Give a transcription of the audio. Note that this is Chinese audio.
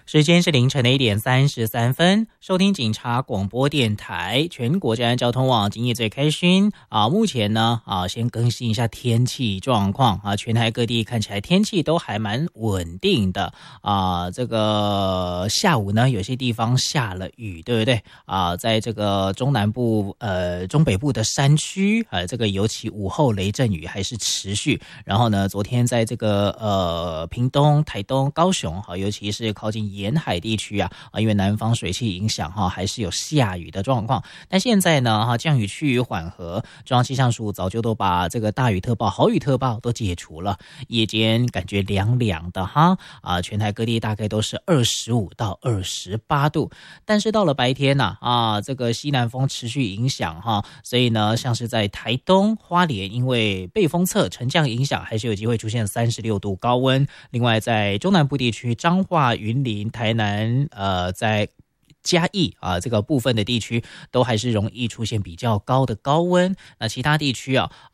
时间是凌晨的1:33，收听警察广播电台全国治安交通网，今夜最开心目前呢先更新一下天气状况全台各地看起来天气都还蛮稳定的这个下午呢有些地方下了雨，对不对在这个中南部中北部的山区这个尤其午后雷阵雨还是持续，然后呢昨天在这个屏东、台东、高雄尤其是靠近沿海地区因为南方水汽影响还是有下雨的状况。但现在呢降雨趋于缓和，中央气象署早就都把这个大雨特报、豪雨特报都解除了，夜间感觉凉凉的全台各地大概都是25到28度。但是到了白天这个西南风持续影响所以呢像是在台东、花莲，因为背风侧沉降影响，还是有机会出现36度高温。另外在中南部地区，彰化、云林、台南在嘉义这个部分的地区都还是容易出现比较高的高温。那其他地区